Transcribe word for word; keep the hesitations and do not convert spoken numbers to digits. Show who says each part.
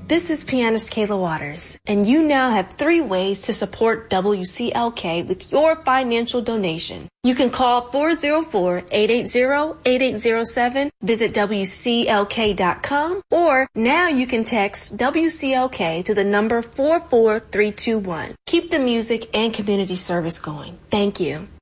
Speaker 1: This is pianist Kayla Waters, and you now have three ways to support W C L K with your financial donation. You can call four oh four, eight eight zero, eight eight zero seven, visit W C L K dot com, or now you can text W C L K to the number four four three two one. Keep the music and community service going. Thank you.